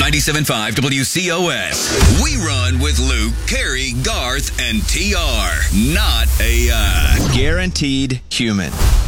97.5 WCOS. We run with Luke, Carrie, Garth, and TR. Not AI. Guaranteed human.